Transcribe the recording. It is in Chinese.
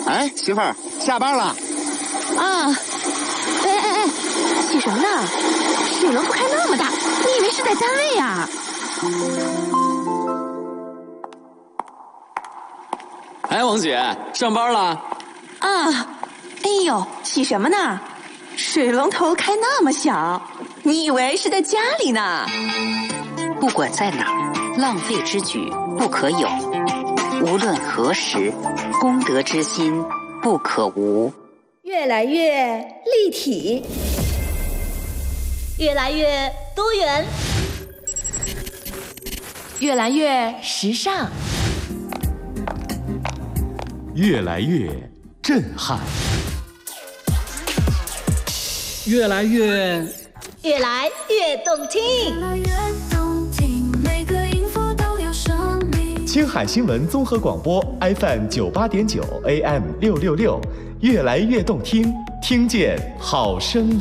哎，媳妇儿，下班了。 啊！哎，洗什么呢？水龙头开那么大，你以为是在单位啊？ 哎，王姐，上班了？ 啊！哎呦，洗什么呢？水龙头开那么小，你以为是在家里呢？ 不管在哪儿，浪费之举不可有。无论何时，公德之心不可无。 越来越立体， 越来越多元， 越来越时尚， 越来越震撼， 越来越动听。 青海新闻综合广播 FM 98.9 AM 666，越来越动听，听见好声音。